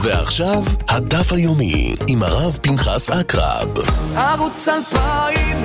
ועכשיו, הדף היומי עם הרב פנחס אקרב. ערוץ 2000.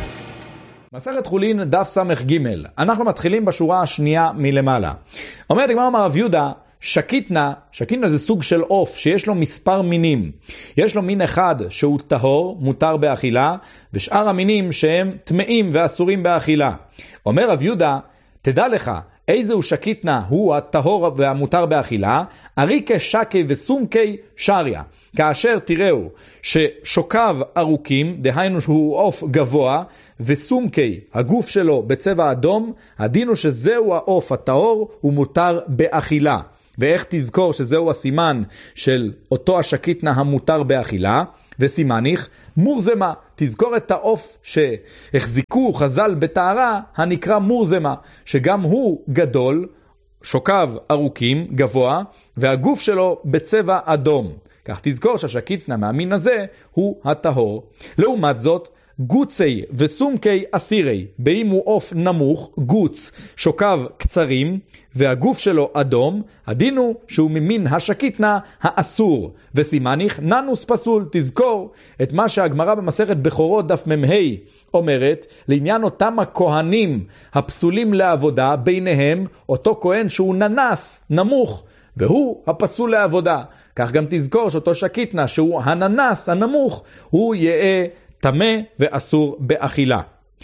מסכת חולין דף סמך ג'. אנחנו מתחילים בשורה השנייה מלמעלה. אומרת הגמרא רב יהודה, שקיטנה זה סוג של עוף שיש לו מספר מינים. יש לו מין אחד שהוא טהור, מותר באכילה, ושאר המינים שהם טמאים ואסורים באכילה. אומר רב יהודה, תדע לך, איזהו שקיטנה הוא הטהור והמותר באכילה, אריקה שקי וסומקי שריה. כאשר תראו ששוקיו ארוכים, דהיינו שהוא עוף גבוה, וסומקי, הגוף שלו בצבע אדום, הדין הוא שזהו העוף הטהור, הוא מותר באכילה. ואיך תזכור שזהו הסימן של אותו השקיטנה המותר באכילה? וסימניך, מורזמה, תזכור את העוף שהחזיקו חז"ל בטהרה, הנקרא מורזמה, שגם הוא גדול, שוקיו ארוכים, גבוה, והגוף שלו בצבע אדום. כך תזכור שהשקיטנה מהמין הזה הוא הטהור. לעומת זאת, גוצי וסומקי אסירי, באם הוא עוף נמוך, גוץ, שוקיו קצרים, והגוף שלו אדום, הדין הוא שהוא ממין השקיטנה האסור. וסימניך ננוס פסול, תזכור את מה שהגמרא במסכת בכורות דף מ"ה אומרת, לעניין אותם הכהנים הפסולים לעבודה, ביניהם אותו כהן שהוא ננס, נמוך, והוא הפסול לעבודה. כך גם תזכור שאותו שקיטנה שהוא הננס, הנמוך, הוא יהיה טמא ואסור באכילה.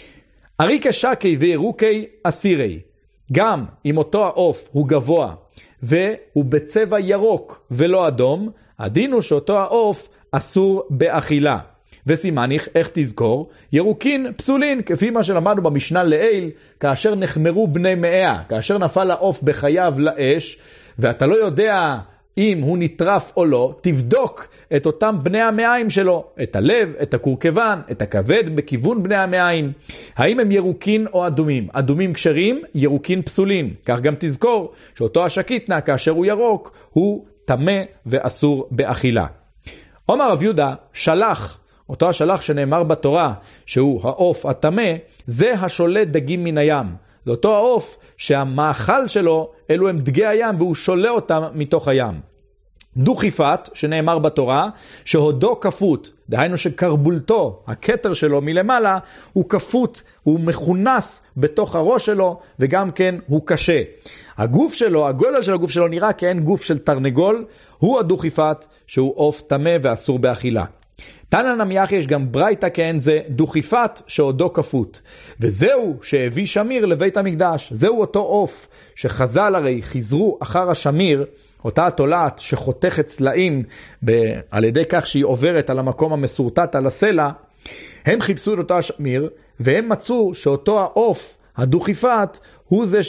אריקה שקי וירוקי אסירי, גם אם אותו העוף הוא גבוה והוא בצבע ירוק ולא אדום, הדין הוא שאותו העוף אסור באכילה. וסימניך, איך תזכור? ירוקין פסולין, כפי מה שלמדנו במשנה לעיל, כאשר נחמרו בני מאה, כאשר נפל העוף בחייו לאש, ואתה לא יודע אם הוא נטרף או לא, תבדוק את אותם בני המעיים שלו, את הלב, את הקורקבן, את הכבד בכיוון בני המעיים. האם הם ירוקין או אדומים? אדומים כשרים, ירוקין פסולין. כך גם תזכור שאותו השקיטנה, כאשר הוא ירוק, הוא טמא ואסור באכילה. אומר רב יהודה, שלח, אותו השלח שנאמר בתורה, שהוא העוף הטמא, זה השולט דגים מן הים. זה אותו העוף שהמאכל שלו אלו הם דגי הים, והוא שולה אותם מתוך הים. דוכיפת, שנאמר בתורה, שהודו כפות, דהיינו שקרבולתו, הכתר שלו מלמעלה, הוא כפות, הוא מכונס בתוך הראש שלו, וגם כן הוא קשה. הגוף שלו, הגודל של הגוף שלו נראה כאין גוף של תרנגול, הוא הדוכיפת, שהוא עוף טמא ואסור באכילה. תנא נמיח, יש גם ברייתא כאין זה דוכיפת שעודו כפות. וזהו שהביא שמיר לבית המקדש. זהו אותו עוף שחז"ל הרי חיזרו אחר השמיר, אותה התולעת שחותכת צלעים על ידי כך שהיא עוברת על המקום המסורטט על הסלע. הם חיפשו את אותו השמיר והם מצאו שאותו העוף, הדוכיפת, הוא זה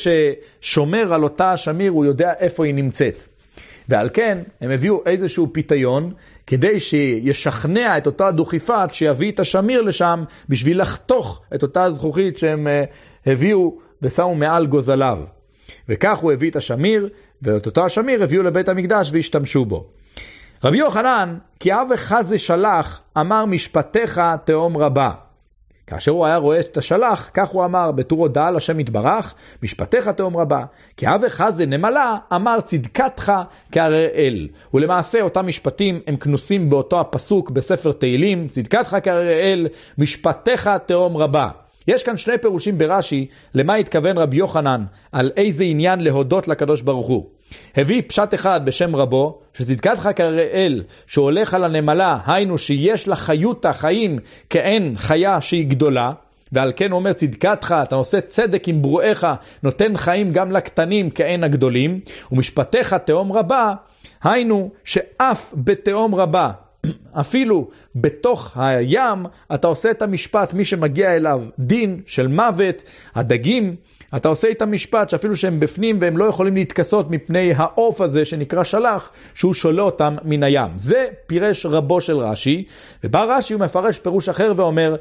ששומר על אותה השמיר, הוא יודע איפה היא נמצאת. ועל כן הם הביאו איזשהו פיתיון כדי שישכנע את אותה דוכיפת שיביא את השמיר לשם בשביל לחתוך את אותה זכוכית שהם הביאו ושמו מעל גוזליו. וכך הוא הביא את השמיר, ואת אותו השמיר הביאו לבית המקדש והשתמשו בו. רבי יוחנן, כי אב חזה שלח, אמר משפטיך תהום רבה. כאשר הוא היה רואה את השלח, כך הוא אמר בתור הודעה לשם יתברך, משפטיך תהום רבה. כי אב חזה נמלה, אמר צדקתך כאראל. ולמעשה אותם משפטים הם כנוסים באותו הפסוק בספר תהילים, צדקתך כאראל, משפטיך תהום רבה. יש כאן שני פירושים ברש"י למה התכוון רבי יוחנן, על איזה עניין להודות לקדוש ברוך הוא. הביא פשט אחד בשם רבו, שצדקתך כאראל, שהולך על הנמלה, היינו שיש לה חיותה, חיים, כאין חיה שהיא גדולה, ועל כן הוא אומר צדקתך, אתה עושה צדק עם ברואיך, נותן חיים גם לקטנים כאין הגדולים, ומשפטיך תהום רבה, היינו שאף בתהום רבה, אפילו בתוך הים, אתה עושה את המשפט, מי שמגיע אליו דין של מוות, הדגים, אתה עושה את המשפט שאפילו שהם בפנים והם לא יכולים להתכסות מפני העוף הזה שנקרא שלח, שהוא שולה אותם מן הים. זה פירש רבו של רש"י, ובא רש"י הוא מפרש פירוש אחר ואומר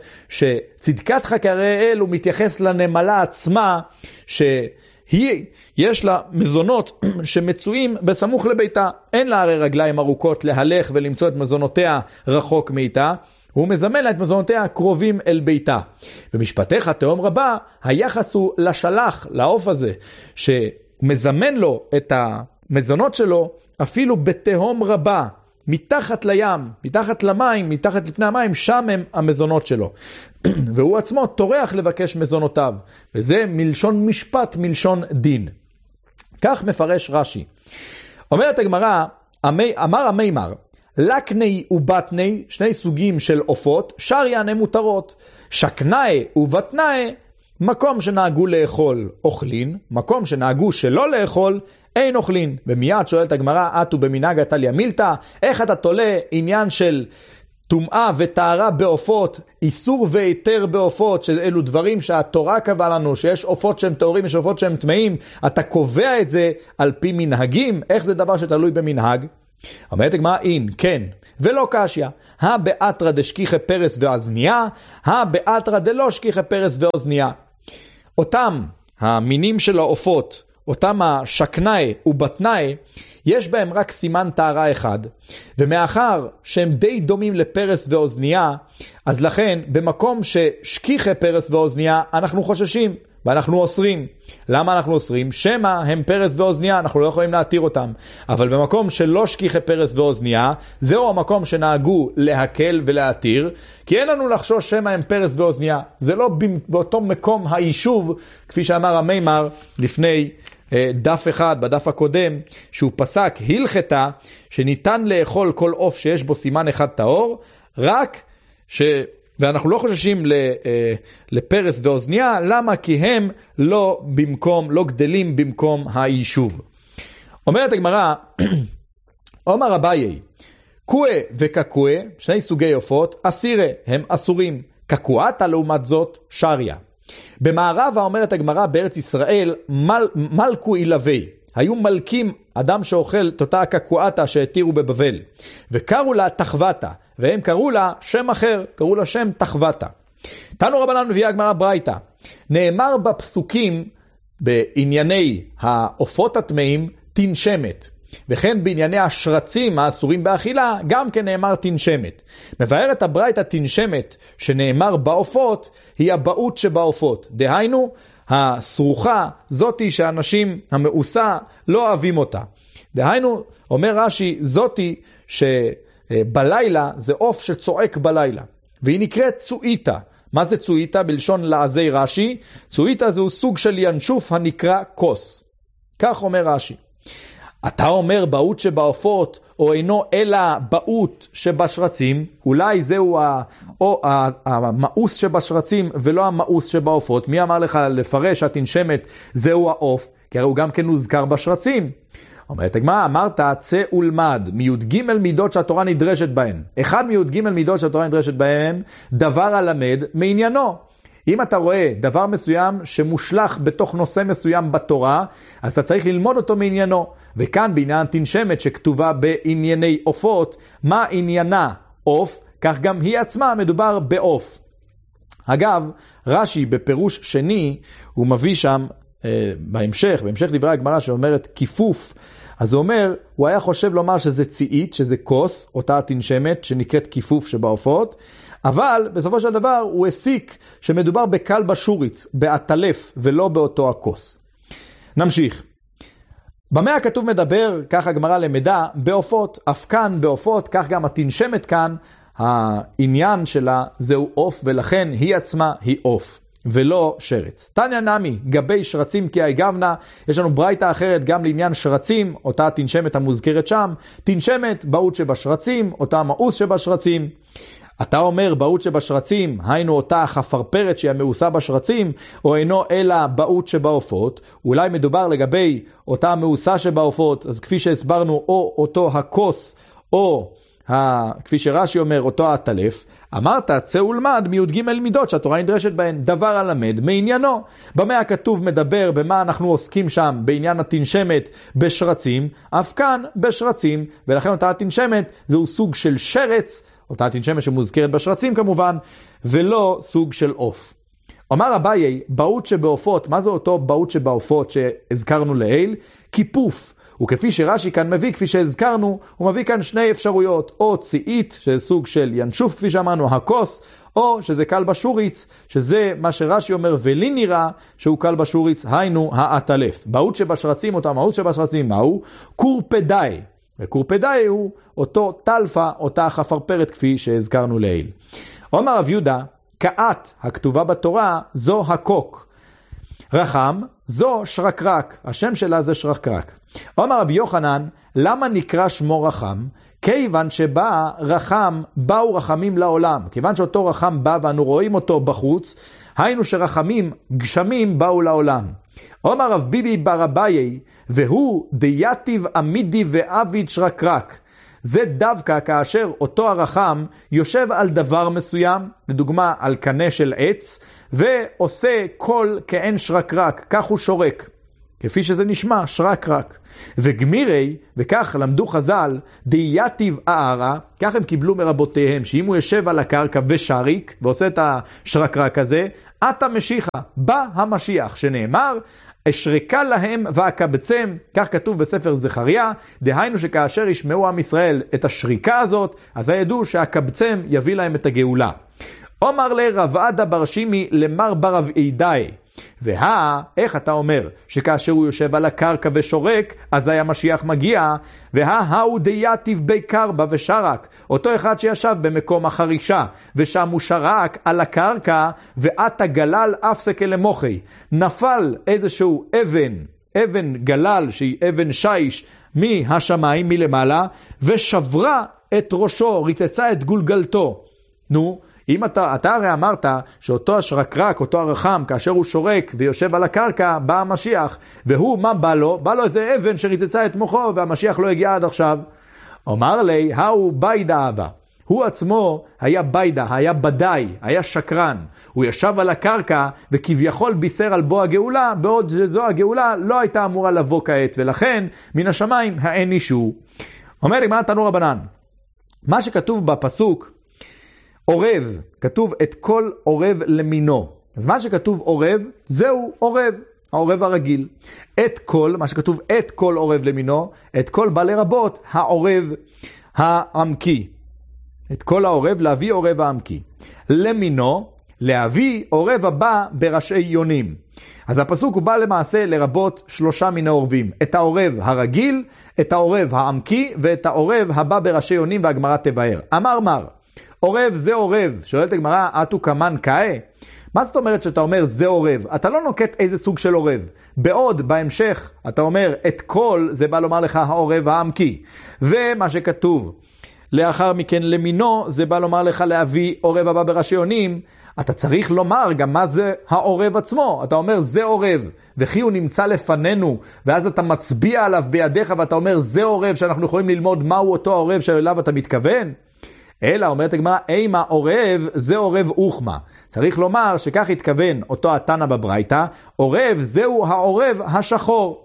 שצדקתך כאראל הוא מתייחס לנמלה עצמה, יש לה מזונות שמצויים בסמוך לביתה, אין לה הרי רגליים ארוכות להלך ולמצוא את מזונותיה רחוק מאיתה, הוא מזמן לה את מזונותיה קרובים אל ביתה. במשפטיך תהום רבה, היחס הוא לשלח, לעוף הזה, שמזמן לו את המזונות שלו אפילו בתהום רבה, מתחת לים, מתחת למים, מתחת לפני המים, שם הם המזונות שלו. והוא עצמו תורח לבקש מזונותיו, וזה מלשון משפט, מלשון דין. כך מפרש רש"י. אומרת הגמרא, אמר המימר, לקני ובטני, שני סוגים של עופות, שריין הם מותרות. שקנאי ובטנאי, מקום שנהגו לאכול אוכלין, מקום שנהגו שלא לאכול אין אוכלין. ומיד שואלת הגמרא, אתו במנהג התליה מילתא, איך אתה תולה עניין של טומאה וטהרה בעופות, איסור והיתר בעופות, שאלו דברים שהתורה קבעה לנו, שיש עופות שהם טהורים, יש עופות שהם טמאים, אתה קובע את זה על פי מנהגים, איך זה דבר שתלוי במנהג? אומרת הגמרא, אין, כן, ולא קשיא, באתרא דשכיחי פרס ואוזניה, באתרא דלא שכיחי פרס ואוזניה. אותם המינים של העופות, אותם השקנאי ובטנאי, יש בהם רק סימן טהרה אחד, ומאחר שהם די דומים לפרס ואוזניה, אז לכן במקום ששכיחי פרס ואוזניה אנחנו חוששים ואנחנו אוסרים. למה אנחנו אוסרים? שמא הם פרס ואוזניה, אנחנו לא יכולים להתיר אותם. אבל במקום שלא שכיחי פרס ואוזניה, זהו המקום שנהגו להקל ולהתיר, כי אין לנו לחשוש שמא הם פרס ואוזניה. זה לא באותו מקום היישוב, כפי שאמר המימר לפני דף אחד, בדף הקודם, שהוא פסק הלכתה, שניתן לאכול כל עוף שיש בו סימן אחד טהור, רק ואנחנו לא חוששים לפרס ואוזניה, למה? כי הם לא גדלים במקום היישוב. אומרת הגמרא, אומר אביי, קועה וקקועה, שני סוגי עופות, אסירה, הם אסורים. קקועתה לעומת זאת שריה. במערב אומרת הגמרא, בארץ ישראל מלכו אילווי, היו מלכים, אדם שאוכל את אותה הקקועתה שהתירו בבבל, וקראו לה תחוותה, והם קראו לה שם אחר, קראו לה שם תחוותה. תנו רבנן מביאה הגמרא ברייתא, נאמר בפסוקים בענייני העופות הטמאים תנשמת, וכן בענייני השרצים האסורים באכילה גם כן נאמר תנשמת. מבארת הברייתא תנשמת שנאמר בעופות היא הבאות שבעופות, דהיינו הסרוחה זאתי שאנשים המאוסה לא אוהבים אותה. דהיינו אומר רש"י זאתי שבלילה זה עוף שצועק בלילה, והיא נקראת צועיתה. מה זה צועיתה? בלשון לעזי רש"י, צועיתה זהו סוג של ינשוף הנקרא כוס. כך אומר רש"י. אתה אומר באות שבעופות או אינו אלא באות שבשרצים, אולי זהו המאוס שבשרצים ולא המאוס שבעופות. מי אמר לך לפרש התנשמת זהו העוף? כי הרי הוא גם כן הוזכר בשרצים. אומרת הגמרא, אמרת צא ולמד מי"ג מידות שהתורה נדרשת בהן. אחד מי"ג מידות שהתורה נדרשת בהן, דבר הלמד מעניינו. אם אתה רואה דבר מסוים שמושלח בתוך נושא מסוים בתורה, אז אתה צריך ללמוד אותו מעניינו. וכאן בעניין תנשמת שכתובה בענייני עופות, מה עניינה עוף? כך גם היא עצמה מדובר בעוף. אגב, רש"י בפירוש שני, הוא מביא שם בהמשך דברי הגמרא שאומרת כיפוף, אז הוא אומר, הוא היה חושב לומר שזה ציית, שזה כוס, אותה תנשמת שנקראת כיפוף שבעופות, אבל בסופו של דבר הוא הסיק שמדובר בקל בשוריץ, באטלף ולא באותו הכוס. נמשיך. במה הכתוב מדבר, כך הגמרא למדה, בעופות, אף כאן בעופות, כך גם התנשמת כאן, העניין שלה זהו עוף, ולכן היא עצמה היא עוף, ולא שרץ. תניא נמי, גבי שרצים כי היגבנה, יש לנו ברייתא אחרת גם לעניין שרצים, אותה תנשמת המוזכרת שם, תנשמת באות שבשרצים, אותה מאוס שבשרצים. אתה אומר באות שבשרצים, היינו אותה חפרפרת שהיא המאוסה בשרצים, או אינו אלא באות שבעופות, אולי מדובר לגבי אותה מאוסה שבעופות, אז כפי שהסברנו, או אותו הכוס, או כפי שרש"י אומר, אותו הטלף. אמרת, צא ולמד מי"ג מידות שהתורה נדרשת בהן, דבר הלמד מעניינו. במה הכתוב מדבר, במה אנחנו עוסקים שם, בעניין התנשמת בשרצים, אף כאן בשרצים, ולכן אותה התנשמת זהו סוג של שרץ, אותה תנשמת שמוזכרת בשרצים כמובן, ולא סוג של עוף. אומר אביי, באות שבעופות, מה זה אותו באות שבעופות שהזכרנו לעיל? כיפוף. וכפי שרש"י כאן מביא, כפי שהזכרנו, הוא מביא כאן שני אפשרויות, או ציית, שזה סוג של ינשוף, כפי שאמרנו, הכוס, או שזה קל בשוריץ, שזה מה שרש"י אומר, ולי נראה שהוא קל בשוריץ, היינו האטלף. באות שבשרצים, אותה מהות שבשרצים, מהו? קורפדאי. וקורפדאי הוא אותו טלפה, אותה חפרפרת כפי שהזכרנו לעיל. אומר רב יהודה, כעת הכתובה בתורה זו הקוק. רחם זו שרקרק, השם שלה זה שרקרק. אומר רב יוחנן, למה נקרא שמו רחם? כיוון שבא רחם, באו רחמים לעולם. כיוון שאותו רחם בא ואנו רואים אותו בחוץ, היינו שרחמים גשמים באו לעולם. אומר רב ביבי בר אביי, והוא דייטיב עמידי ועביד שרקרק. זה דווקא כאשר אותו הרחם יושב על דבר מסוים, לדוגמה על קנה של עץ, ועושה קול כעין שרקרק, כך הוא שורק, כפי שזה נשמע, שרקרק. וגמירי, וכך למדו חז"ל, דייטיב הערה, כך הם קיבלו מרבותיהם, שאם הוא יושב על הקרקע ושריק, ועושה את השרקרק הזה, אתה משיחה, בא המשיח, שנאמר, אשרקה להם ואקבצם, כך כתוב בספר זכריה, דהיינו שכאשר ישמעו עם ישראל את השריקה הזאת, אז ידעו שהקבצם יביא להם את הגאולה. אומר לרב עדה בר שימי למר ברב עידאי, איך אתה אומר שכאשר הוא יושב על הקרקע ושורק, אז המשיח מגיע, הוא דייטיב בי קרבה ושרק, אותו אחד שישב במקום החרישה, ושם הוא שרק על הקרקע, ועתה גלל אפסק למוחי, נפל איזשהו אבן גלל שהיא אבן שיש מהשמיים מלמעלה, ושברה את ראשו, ריצצה את גולגלתו. נו, אם אתה הרי אמרת שאותו השרקרק, אותו הרחם, כאשר הוא שורק ויושב על הקרקע, בא המשיח, והוא, מה בא לו? בא לו איזה אבן שריצצה את מוחו, והמשיח לא הגיע עד עכשיו. אומר לי, הוא ביידה אבא. הוא עצמו היה ביידה, היה בדאי, היה שקרן. הוא ישב על הקרקע וכביכול בישר על בוא הגאולה, בעוד שזו הגאולה לא הייתה אמורה לבוא כעת, ולכן מן השמיים האין אישו. אומר לי, מה תנו רבנן? מה שכתוב בפסוק, עורב, כתוב את כל עורב למינו. אז מה שכתוב עורב, זהו עורב, העורב הרגיל. את כל, מה שכתוב את כל עורב למינו, את כל בא לרבות העורב העמקי. את כל העורב, להביא עורב העמקי. למינו, להביא עורב הבא בראשי יונים. אז הפסוק הוא בא למעשה לרבות 3 מן העורבים. את העורב הרגיל, את העורב העמקי, ואת העורב הבא בראשי יונים, והגמרא תבאר. אמר מר, עורב זה עורב, שואלת הגמרא, אתו כמן קאה? מה זאת אומרת שאתה אומר זה עורב? אתה לא נוקט איזה סוג של עורב. בעוד בהמשך אתה אומר את כל, זה בא לומר לך העורב העמקי. ומה שכתוב לאחר מכן למינו, זה בא לומר לך להביא עורב הבא בראשי יונים. אתה צריך לומר גם מה זה העורב עצמו. אתה אומר זה עורב, וכי הוא נמצא לפנינו, ואז אתה מצביע עליו בידיך ואתה אומר זה עורב, שאנחנו יכולים ללמוד מהו אותו העורב שאליו אתה מתכוון. אלא אומרת הגמרא, אימה עורב זה עורב אוחמה. צריך לומר שכך התכוון אותו התנא בברייתא, עורב זהו העורב השחור.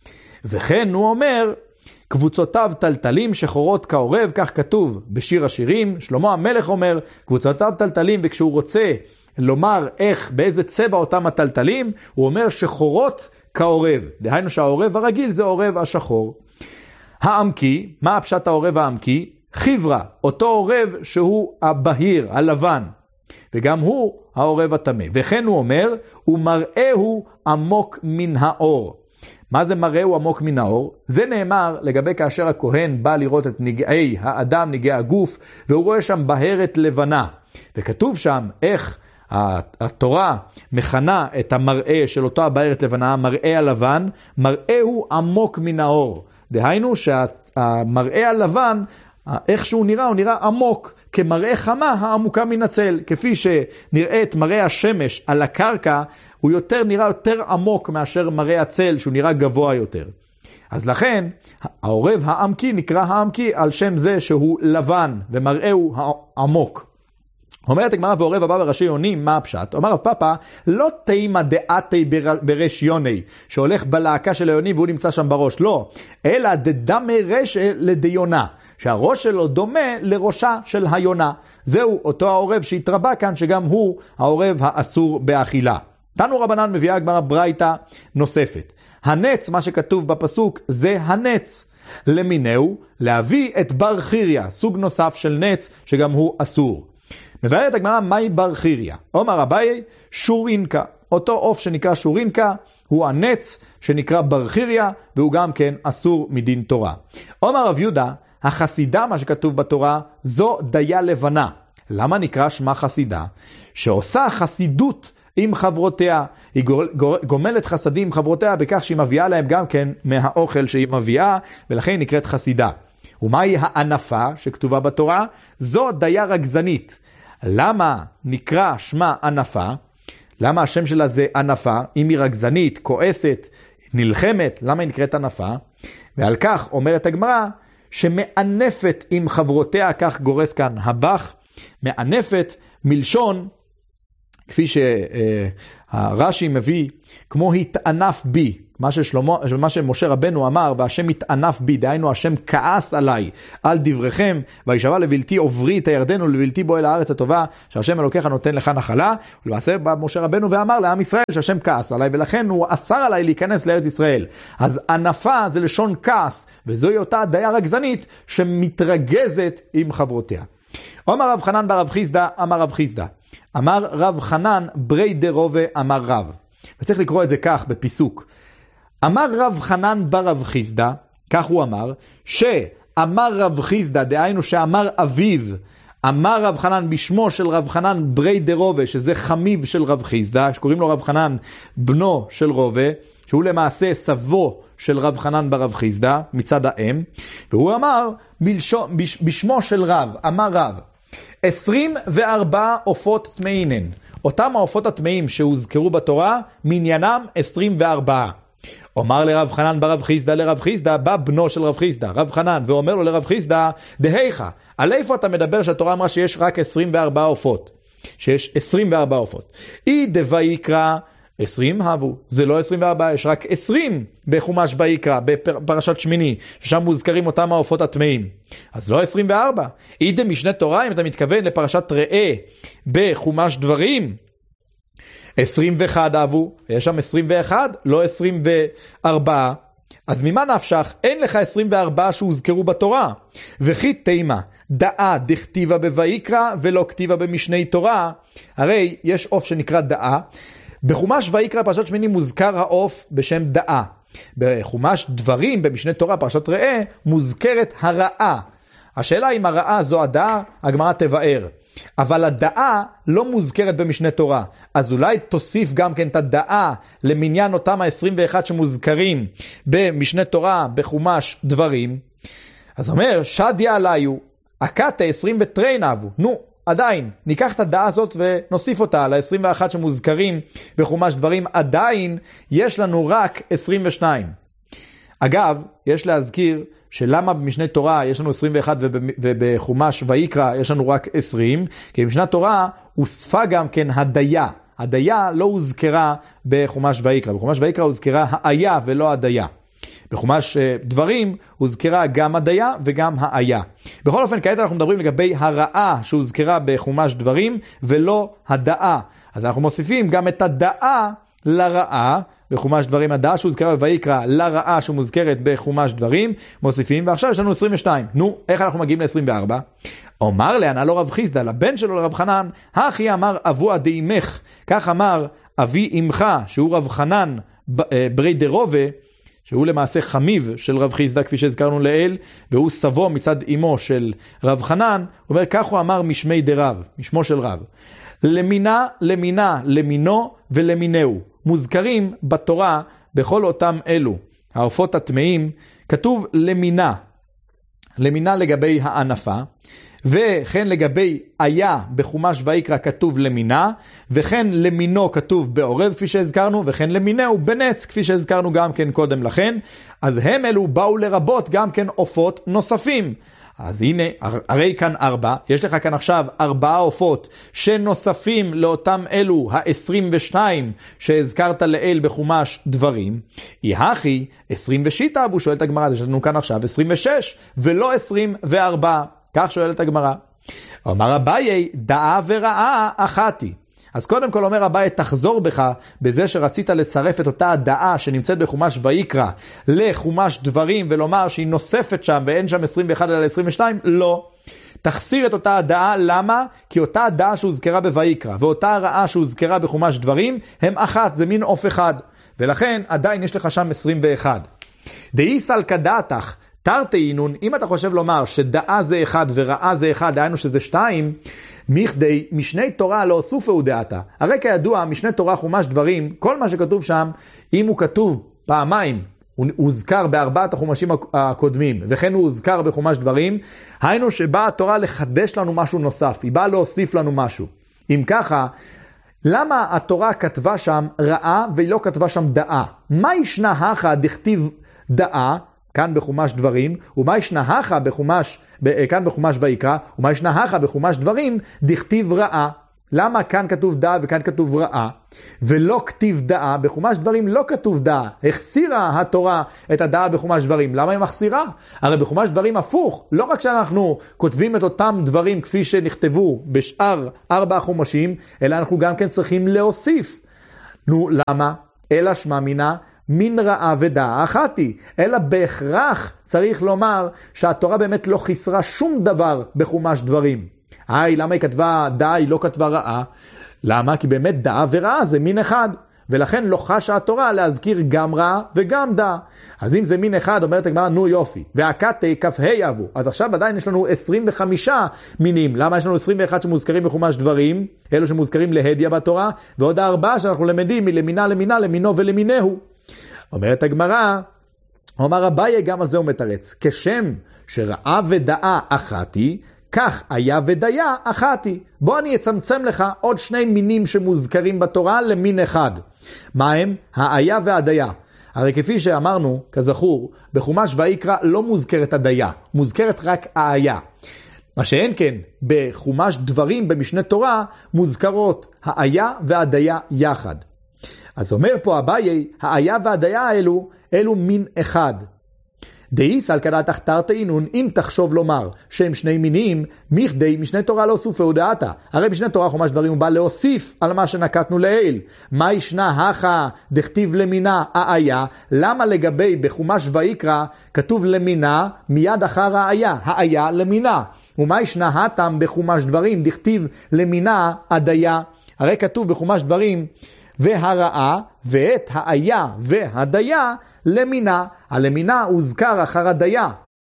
וכן הוא אומר, קבוצותיו טלטלים שחורות כעורב, כך כתוב בשיר השירים. שלמה המלך אומר, קבוצותיו טלטלים, וכשהוא רוצה לומר איך, באיזה צבע אותם הטלטלים, הוא אומר שחורות כעורב. דהיינו שהעורב הרגיל זה העורב השחור. העמקי, מה הפשט העורב העמקי? חיברה, אותו עורב שהוא הבהיר, הלבן, וגם הוא העורב הטמא. וכן הוא אומר, ומראהו עמוק מן האור. מה זה מראהו עמוק מן האור? זה נאמר לגבי כאשר הכהן בא לראות את נגעי האדם, נגעי הגוף, והוא רואה שם בהרת לבנה. וכתוב שם איך התורה מכנה את המראה של אותו הבהרת לבנה, המראה הלבן, מראהו עמוק מן האור. דהיינו שהמראה הלבן, איך שהוא נראה, הוא נראה עמוק, כמראה חמה העמוקה מן הצל. כפי שנראית מראה השמש על הקרקע, הוא נראה יותר עמוק מאשר מראה הצל, שהוא נראה גבוה יותר. אז לכן, העורב העמקי נקרא העמקי על שם זה שהוא לבן, ומראהו עמוק. אומרת הגמרא, ועורב הבא בראשי יונים, מה הפשט? אומר רב פאפא, לא תימא דעתי בראש יוני, שהולך בלהקה של היונים והוא נמצא שם בראש, לא, אלא דדמי רש לדיונה, שהראש שלו דומה לראשה של היונה. זהו אותו העורב שהתרבה כאן, שגם הוא העורב האסור באכילה. תנו רבנן מביאה הגמרא ברייתא נוספת. הנץ, מה שכתוב בפסוק, זה הנץ. למינהו, להביא את בר חיריה, סוג נוסף של נץ שגם הוא אסור. מבארת הגמרא, מהי בר חיריה? אומר אביי, שורינקה. אותו עוף שנקרא שורינקה, הוא הנץ שנקרא ברחיריה, והוא גם כן אסור מדין תורה. אומר רב יהודה, החסידה, מה שכתוב בתורה, זו דיה לבנה. למה נקרא שמה חסידה? שעושה חסידות עם חברותיה, היא גומלת חסדים עם חברותיה בכך שהיא מביאה להם גם כן מהאוכל שהיא מביאה, ולכן היא נקראת חסידה. ומהי הענפה שכתובה בתורה? זו דיה רגזנית. למה נקרא שמה ענפה? למה השם שלה זה ענפה? אם היא רגזנית, כועסת, נלחמת, למה היא נקראת ענפה? ועל כך אומרת הגמרא שמענפת עם חברותיה, כך גורס כאן הבח, מענפת מלשון, כפי שהרש"י מביא, כמו התענף בי, מה שמשה רבנו אמר, והשם התענף בי, דהיינו השם כעס עליי, על דבריכם, וישבע לבלתי עוברי את הירדן ולבלתי בוא אל הארץ הטובה, שהשם אלוקיך נותן לך נחלה, ולמעשה בא משה רבנו ואמר לעם ישראל שהשם כעס עליי, ולכן הוא אסר עליי להיכנס לארץ ישראל. אז ענפה זה לשון כעס, וזוהי אותה דיה רגזנית שמתרגזת עם חברותיה. אמר רב חנן בר רב חיסדא, אמר רב חיסדא, אמר רב חנן ברי דרובה אמר רב. וצריך לקרוא את זה כך בפיסוק. אמר רב חנן בר רב חיסדא, כך הוא אמר, שאמר רב חיסדא, דהיינו שאמר אביו, אמר רב חנן בשמו של רב חנן ברי דרובה, שזה חמיב של רב חיסדא, שקוראים לו רב חנן בנו של רובה, שהוא למעשה סבו של רב חנן בר רב חיסדא מצד האם, והוא אמר בשמו של רב, אמר רב, 24 עופות טמאינן. אותם העופות הטמאים שהוזכרו בתורה, מניינם 24. אומר לרב חנן ברב חיסדא לרב חיסדא, בא בנו של רב חיסדא, רב חנן, ואומר לו לרב חיסדא, דהיכה, על איפה אתה מדבר שהתורה אמרה שיש רק 24 עופות? שיש 24 עופות. אי דויקרא 20 הבו, זה לא 24, יש רק 20 בחומש ויקרא, בפרשת שמיני, ששם מוזכרים אותם העופות הטמאים. אז לא 24. אי דמשנה תורה, אם אתה מתכוון לפרשת ראה בחומש דברים, 21 אבו, יש שם 21, לא 24. אז ממה נפשך? אין לך 24 שהוזכרו בתורה. וכי תימה, דעה דכתיבה בויקרא ולא כתיבה במשני תורה. הרי יש עוף שנקרא דעה. בחומש ויקרא פרשת שמיני מוזכר העוף בשם דעה. בחומש דברים, במשנה תורה, פרשת ראה, מוזכרת הרעה. השאלה אם הרעה זו הדעה, הגמרא תבאר. אבל הדעה לא מוזכרת במשנה תורה. אז אולי תוסיף גם כן את הדעה למניין אותם ה-21 שמוזכרים במשנה תורה, בחומש דברים. אז אומר, שדיה עליו, הקטה 20 בטרין אבו. נו, עדיין, ניקח את הדעה הזאת ונוסיף אותה ל-21 שמוזכרים בחומש דברים. עדיין יש לנו רק 22. אגב, יש להזכיר שלמה במשנה תורה יש לנו 21 ובחומש ויקרא יש לנו רק 20, כי במשנה תורה הוספה גם כן הדיה. הדיה לא הוזכרה בחומש ויקרא. בחומש ויקרא הוזכרה האיה ולא הדיה. בחומש דברים הוזכרה גם הדיה וגם האיה. בכל אופן, כעת אנחנו מדברים לגבי הרעה שהוזכרה בחומש דברים ולא הדעה. אז אנחנו מוסיפים גם את הדעה לרעה. בחומש דברים הדעה שהוזכרה בויקרא לרעה שמוזכרת בחומש דברים, מוסיפים, ועכשיו יש לנו 22. נו, איך אנחנו מגיעים ל-24? אומר לענה לו רב חיסדא, לבן שלו לרב חנן, הכי אמר אבו דאימך, כך אמר אבי אמך, שהוא רב חנן ברי דרובה, שהוא למעשה חמיב של רב חיסדא כפי שהזכרנו לעיל, והוא סבו מצד אמו של רב חנן, הוא אומר כך הוא אמר משמי דרב, משמו של רב. למינה, למינה, למינו ולמינהו. מוזכרים בתורה בכל אותם אלו, העופות הטמאים, כתוב למינה. למינה לגבי הענפה, וכן לגבי היה בחומש ויקרא כתוב למינה, וכן למינו כתוב בעורב כפי שהזכרנו, וכן למינהו בנץ כפי שהזכרנו גם כן קודם לכן. אז הם אלו באו לרבות גם כן עופות נוספים. אז הנה, הרי כאן 4, יש לך כאן עכשיו 4 עופות שנוספים לאותם אלו ה-22 שהזכרת לעיל בחומש דברים. יחי 26 אבו, שואלת הגמרא, יש לנו כאן עכשיו 26 ולא 24, כך שואלת הגמרא. אומר אביי, דעה ורעה אחתי. אז קודם כל אומר אביי, תחזור בך בזה שרצית לצרף את אותה הדעה שנמצאת בחומש ויקרא לחומש דברים ולומר שהיא נוספת שם ואין שם 21 אלא 22. לא. תחסיר את אותה הדעה. למה? כי אותה הדעה שהוזכרה בויקרא ואותה הרעה שהוזכרה בחומש דברים הם אחת, זה מין עוף אחד. ולכן עדיין יש לך שם 21. דאיסל כדעתך, תרתאינון, אם אתה חושב לומר שדעה זה 1 ורעה זה 1, דהיינו שזה 2, מכדי משני תורה לא סופהו דעתה. הרי כידוע, משני תורה חומש דברים, כל מה שכתוב שם, אם הוא כתוב פעמיים, הוא הוזכר בארבעת החומשים הקודמים, וכן הוא הוזכר בחומש דברים, היינו שבאה התורה לחדש לנו משהו נוסף, היא באה להוסיף לנו משהו. אם ככה, למה התורה כתבה שם רעה והיא לא כתבה שם דעה? מה ישנה הכה דכתיב דעה, כאן בחומש דברים, ומה ישנה הכה כאן בחומש ויקרא, ומה ישנה הכה בחומש דברים דכתיב רעה? למה כאן כתוב דעה וכאן כתוב רעה? ולא כתיב דעה, בחומש דברים לא כתוב דעה. החסירה התורה את הדעה בחומש דברים. למה היא מחסירה? הרי בחומש דברים הפוך. לא רק שאנחנו כותבים את אותם דברים כפי שנכתבו בשאר 4 החומשים, אלא אנחנו גם כן צריכים להוסיף. נו, למה? אלא שמע מינה, מן רעה ודעה אחת היא. אלא בהכרח צריך לומר שהתורה באמת לא חסרה שום דבר בחומש דברים. למה היא כתבה דעה, היא לא כתבה רעה? למה? כי באמת דעה ורעה זה מין אחד, ולכן לא חשה התורה להזכיר גם רעה וגם דעה. אז אם זה מין אחד, אומרת הגמרא, נו יופי, והקטי כ"ה אבו. אז עכשיו עדיין יש לנו 25 מינים. למה יש לנו 21 שמוזכרים בחומש דברים, אלו שמוזכרים להדיה בתורה, ועוד 4 שאנחנו למדים מלמינה למינה, למינו ולמינהו. אומרת הגמרא, אומר אביי גם על זה הוא מתרץ, כשם שרעה ודעה אחת היא, כך היה ודיה אחת היא. בוא אני אצמצם לך עוד 2 מינים שמוזכרים בתורה למין אחד. מה הם? האיה והדיה. הרי כפי שאמרנו, כזכור, בחומש ויקרא לא מוזכרת הדיה, מוזכרת רק האיה. מה שאין כן, בחומש דברים במשנה תורה מוזכרות האיה והדיה יחד. אז אומר פה אביי, האיה והדיה אלו מין אחד. דאיסל כדעתך תרתאינון, אם תחשוב לומר שהם 2 מינים, מכדי משנה תורה לא סופהו דעתה. הרי משנה תורה חומש דברים הוא בא להוסיף על מה שנקטנו לעיל. מה ישנה הכה דכתיב למינה האיה? למה לגבי בחומש ויקרא כתוב למינה מיד אחר האיה למינה? ומה ישנה התם בחומש דברים דכתיב למינה הדיה? הרי כתוב בחומש דברים והרעה ואת האיה והדיה למינה. הלמינה הוזכר אחר הדיה.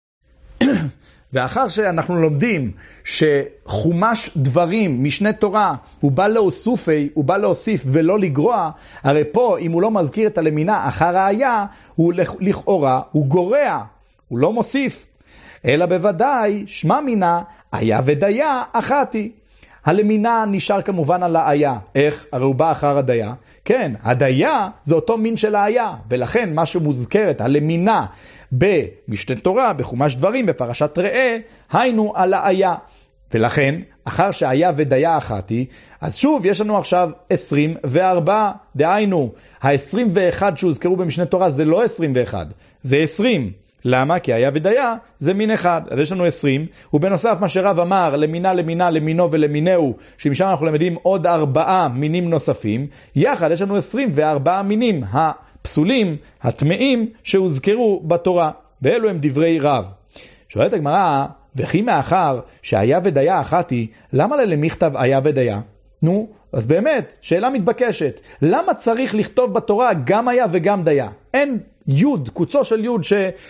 ואחר שאנחנו לומדים שחומש דברים משנה תורה הוא בא להוסיף ולא לגרוע, הרי פה אם הוא לא מזכיר את הלמינה אחר האיה, הוא לכאורה הוא גורע, הוא לא מוסיף. אלא בוודאי שמע מינה איה ודיה אחת היא. הלמינה נשאר כמובן על האיה. איך? הרי הוא בא אחר הדיה. כן, הדיה זה אותו מין של האיה, ולכן מה שמוזכרת, הלמינה במשנה תורה, בחומש דברים, בפרשת ראה, היינו על האיה. ולכן, אחר שהאיה ודיה אחת היא, אז שוב יש לנו עכשיו 24, דהיינו, ה-21 שהוזכרו במשנה תורה זה לא 21, זה 20. למה? כי היה ודיה זה מין אחד. אז יש לנו 20, ובנוסף מה שרב אמר, למינה למינה, למינו ולמינהו, שמשם אנחנו למדים עוד 4 מינים נוספים, יחד יש לנו 24 מינים הפסולים, הטמאים, שהוזכרו בתורה. ואלו הם דברי רב. שואלת הגמרא, וכי מאחר שהיה ודיה אחת היא, למה למכתב היה ודיה? נו, אז באמת, שאלה מתבקשת. למה צריך לכתוב בתורה גם היה וגם דיה? אין יוד, קוצו של יוד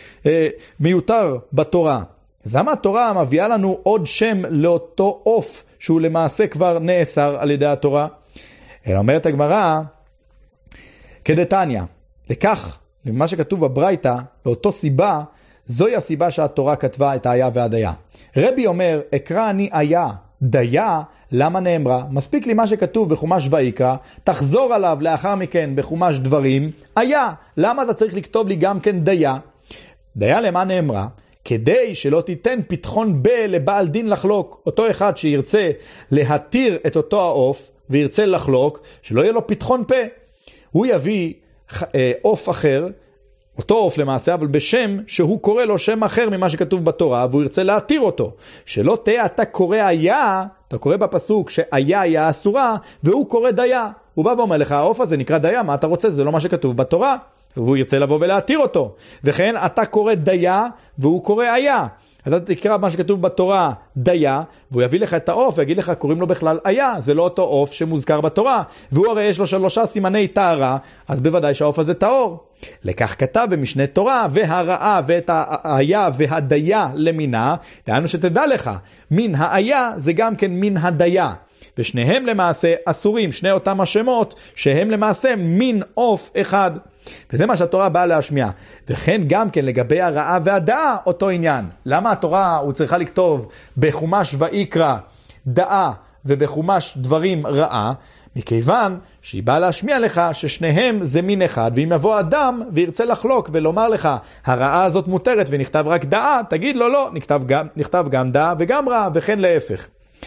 שמיותר בתורה. אז למה התורה מביאה לנו עוד שם לאותו עוף שהוא למעשה כבר נאסר על ידי התורה? אלא אומרת הגמרא, כדתניא, לכך, למה שכתוב בברייתא, לאותו סיבה, זוהי הסיבה שהתורה כתבה את האיה והדיה. רבי אומר, אקרא אני איה, דיה, למה נאמרה? מספיק לי מה שכתוב בחומש ויקרא, תחזור עליו לאחר מכן בחומש דברים, איה. למה אתה צריך לכתוב לי גם כן דיה? דיה למה נאמרה? כדי שלא תיתן פתחון לבעל דין לחלוק. אותו אחד שירצה להתיר את אותו העוף וירצה לחלוק, שלא יהיה לו פתחון פה. הוא יביא עוף אחר, אותו עוף למעשה, אבל בשם שהוא קורא לו שם אחר ממה שכתוב בתורה, והוא ירצה להתיר אותו. שלא תהיה אתה קורא היה, אתה קורא בפסוק שהיה היה אסורה, והוא קורא דיה. הוא בא ואומר לך, העוף הזה נקרא דיה, מה אתה רוצה? זה לא מה שכתוב בתורה. והוא ירצה לבוא ולהתיר אותו. וכן אתה קורא דיה, והוא קורא היה. אז אתה תקרא מה שכתוב בתורה דיה, והוא יביא לך את העוף ויגיד לך קוראים לו בכלל היה, זה לא אותו עוף שמוזכר בתורה, והוא הרי יש לו 3 סימני טהרה, אז בוודאי שהעוף הזה טהור. לכך כתב במשנה תורה, והרעה ואת היה והדיה למינה, דהיינו שתדע לך, מין היה זה גם כן מין הדיה, ושניהם למעשה אסורים, שני אותם השמות שהם למעשה מין עוף אחד. וזה מה שהתורה באה להשמיע. וכן גם כן לגבי הרעה והדעה אותו עניין. למה התורה הוא צריכה לכתוב בחומש ויקרא דעה ובחומש דברים רעה? מכיוון שהיא באה להשמיע לך ששניהם זה מין אחד, ואם יבוא אדם וירצה לחלוק ולומר לך הרעה הזאת מותרת ונכתב רק דעה, תגיד לו לא, נכתב גם דעה וגם רעה, וכן להפך.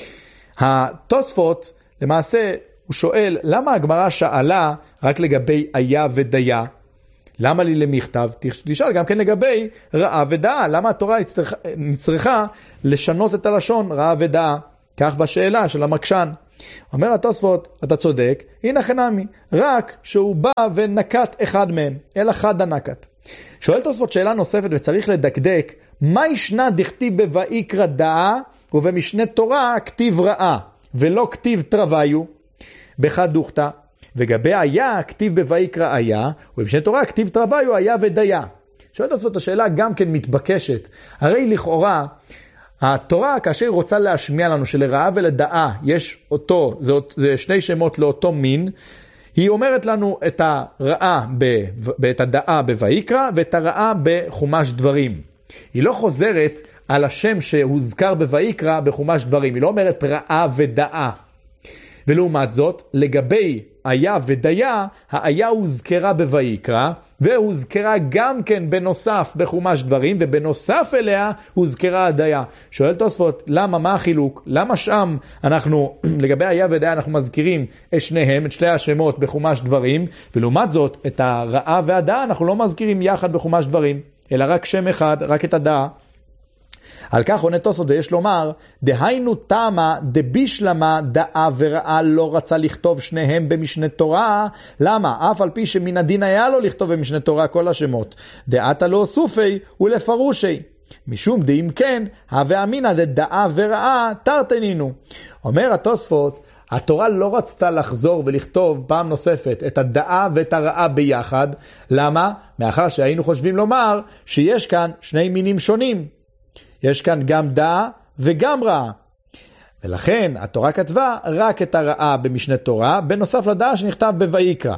התוספות למעשה הוא שואל למה הגמרא שאלה רק לגבי היה ודיה, למה לי למכתב? תשאל גם כן לגבי רעה ודעה, למה התורה צריכה לשנות את הלשון רעה ודעה? כך בשאלה של המקשן. אומר התוספות, אתה צודק, הנה חנמי, רק שהוא בא ונקט אחד מהם, אלא חד הנקט. שואל תוספות שאלה נוספת וצריך לדקדק, מה ישנה דכתיב בויקרא דעה ובמשנה תורה כתיב רעה, ולא כתיב תרוויו? בחד דוכתא, וגבי היה כתיב בויקרא היה, ובמשנה תורה כתיב תרוויו היה ודיה. שואל תוספות השאלה גם כן מתבקשת, הרי לכאורה, התורה כאשר היא רוצה להשמיע לנו שלרעה ולדעה יש אותו, זה שני שמות לאותו מין, היא אומרת לנו את הרעה ואת הדעה בויקרא ואת הרעה בחומש דברים. היא לא חוזרת על השם שהוזכר בויקרא בחומש דברים, היא לא אומרת רעה ודעה. ולעומת זאת, לגבי היה ודיה, היה הוזכרה בויקרא, והוזכרה גם כן בנוסף בחומש דברים, ובנוסף אליה הוזכרה הדיה. שואל תוספות, למה, מה החילוק? למה שם אנחנו, לגבי היה ודיה, אנחנו מזכירים את שניהם, את שני השמות בחומש דברים, ולעומת זאת, את הרעה והדעה אנחנו לא מזכירים יחד בחומש דברים, אלא רק שם אחד, רק את הדעה. על כך עונה תוספות ויש לומר, דהיינו תמה דבישלמה דעה ורעה לא רצה לכתוב שניהם במשנה תורה. למה? אף על פי שמן הדין היה לו לכתוב במשנה תורה כל השמות. דעתה לא סופי ולפרושי. משום דאם כן, הווה אמינא דעה ורעה תרתנינו. אומר התוספות, התורה לא רצתה לחזור ולכתוב פעם נוספת את הדעה ואת הרעה ביחד. למה? מאחר שהיינו חושבים לומר שיש כאן שני מינים שונים. יש כאן גם דעה וגם רעה. ולכן התורה כתבה רק את הרעה במשנה תורה, בנוסף לדעה שנכתב בויקרא.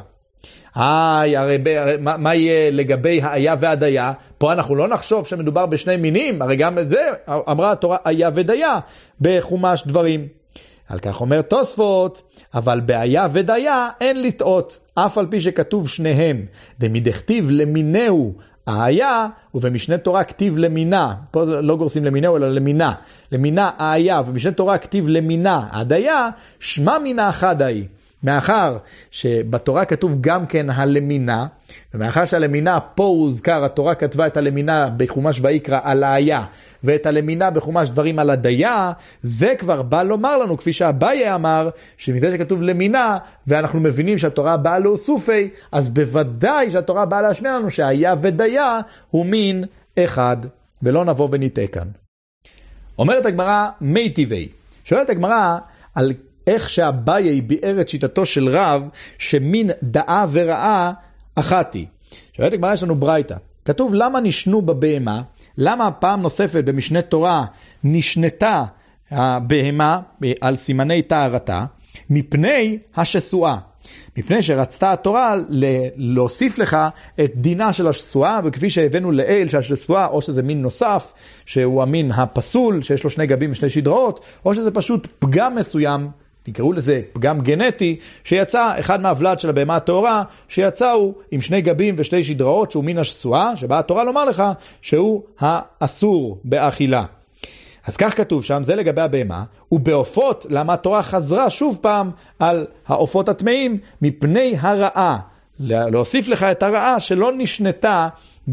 הרי מה יהיה לגבי היה והדיה? פה אנחנו לא נחשוב שמדובר בשני מינים, הרי גם את זה אמרה התורה היה ודיה בחומש דברים. על כך אומר תוספות, אבל בהיה ודיה אין לטעות, אף על פי שכתוב שניהם, דמדכתיב למינהו היה, ובמשנה תורה כתיב למינה, פה לא גורסים למינהו אלא למינה, למינה היה, ובמשנה תורה כתיב למינה הדיה, שמה מינה אחד היא. מאחר שבתורה כתוב גם כן הלמינה, ומאחר שהלמינה פה הוזכר, התורה כתבה את הלמינה בחומש ויקרא על היה, ואת הלמינה בחומש דברים על הדיה, זה כבר בא לומר לנו, כפי שאביי אמר, שמזה שכתוב למינה, ואנחנו מבינים שהתורה באה להוסופי, אז בוודאי שהתורה באה להשמיע לנו שהיה ודיה הוא מין אחד, ולא נבוא ונטעה כאן. אומרת הגמרא מי טבעי, שואלת הגמרא על איך שאביי ביאר את שיטתו של רב, שמין דעה ורעה אחת היא. שואלת הגמרא, יש לנו ברייתא, כתוב למה נשנו בבהמה, למה פעם נוספת במשנה תורה נשנתה הבהמה על סימני טהרתה? מפני השסועה. מפני שרצתה התורה להוסיף לך את דינה של השסועה, וכפי שהבאנו לעיל שהשסועה או שזה מין נוסף, שהוא המין הפסול, שיש לו 2 גבים ו2 שדרות, או שזה פשוט פגם מסוים, תקראו לזה פגם גנטי, שיצא אחד מהוולד של הבהמה הטהורה, שיצאו עם 2 גבים ו2 שדרות, שהוא מין השסועה, שבאה התורה לומר לך שהוא האסור באכילה. אז כך כתוב שם, זה לגבי הבהמה, ובעופות, למה התורה חזרה שוב פעם על העופות הטמאים, מפני הרעה, להוסיף לך את הרעה שלא נשנתה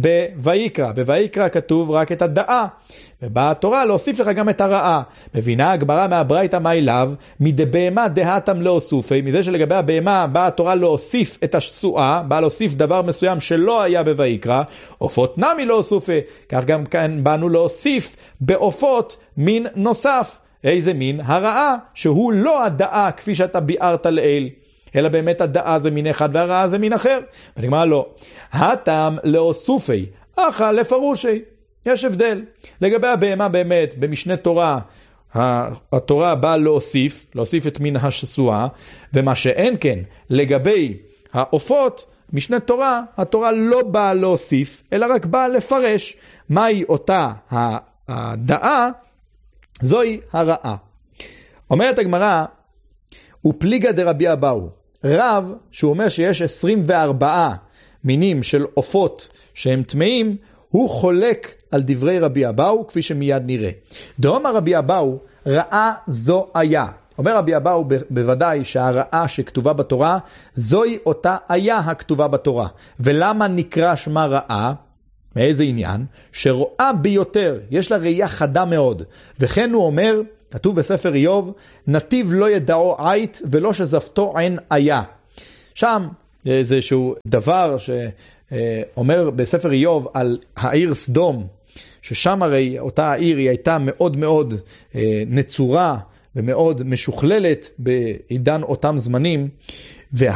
בויקרא. בויקרא כתוב רק את הדעה, ובאה התורה להוסיף לך גם את הרעה. מבינה הגמרא מהברייתא מאי לאו, מדבהמה דהתם להוסופי, מזה שלגבי הבהמה באה התורה להוסיף את השסועה, באה להוסיף דבר מסוים שלא היה בויקרא, עופות נמי להוסופי, כך גם כאן באנו להוסיף בעופות מין נוסף. איזה מין? הרעה, שהוא לא הדעה כפי שאתה ביארת לעיל, אלא באמת הדעה זה מין אחד והרעה זה מין אחר. ונגמר לו, הטעם לאוסופי, אחא לפרושי. יש הבדל. לגבי הבהמה באמת, במשנה תורה, התורה באה להוסיף את מין השסועה, ומה שאין כן, לגבי העופות, משנה תורה, התורה לא באה להוסיף, אלא רק באה לפרש מהי אותה הדעה, זוהי הרעה. אומרת הגמרא, ופליגה דרבי אבאו, רב שהוא אומר שיש 24 מינים של עופות שהם טמאים, הוא חולק על דברי רבי אבאו כפי שמיד נראה. דאמר רבי אבאו, רעה זו היה. אומר רבי אבאו בוודאי שהרעה שכתובה בתורה, זוהי אותה היה הכתובה בתורה. ולמה נקרא שמה רעה? מאיזה עניין? שרואה ביותר, יש לה ראייה חדה מאוד. וכן הוא אומר, כתוב בספר איוב, נתיב לא ידעו עית ולא שזפתו עין היה. שם איזשהו דבר שאומר בספר איוב על העיר סדום, ששם הרי אותה העיר היא הייתה מאוד מאוד נצורה ומאוד משוכללת בעידן אותם זמנים,